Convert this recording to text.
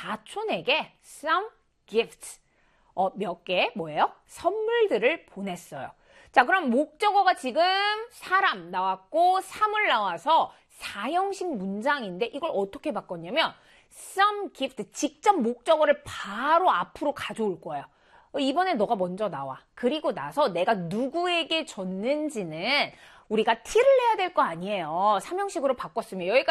사촌에게 some gifts. 몇 개, 뭐예요? 선물들을 보냈어요. 자, 그럼 목적어가 지금 사람 나왔고 사물 나와서 사형식 문장인데 이걸 어떻게 바꿨냐면 some gift, 직접 목적어를 바로 앞으로 가져올 거예요. 이번엔 너가 먼저 나와. 그리고 나서 내가 누구에게 줬는지는 우리가 티를 내야 될 거 아니에요. 삼형식으로 바꿨으면 여기까지